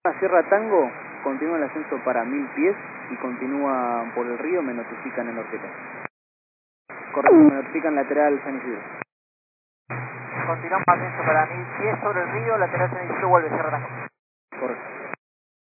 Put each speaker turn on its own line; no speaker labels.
La Sierra Tango continúa el ascenso para 1000 pies y continúa por el río, me notifican en Orqueta. Correcto, me notifican lateral San Isidro.
Continuamos ascenso para 1000 pies sobre el río, lateral San Isidro, vuelve Sierra Tango.